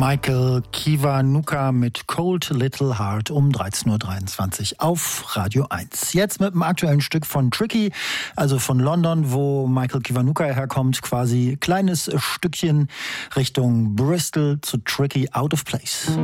Michael Kiwanuka mit Cold Little Heart um 13.23 Uhr auf Radio 1. Jetzt mit einem aktuellen Stück von Tricky, also von London, wo Michael Kiwanuka herkommt. Quasi kleines Stückchen Richtung Bristol zu Tricky, Out of Place.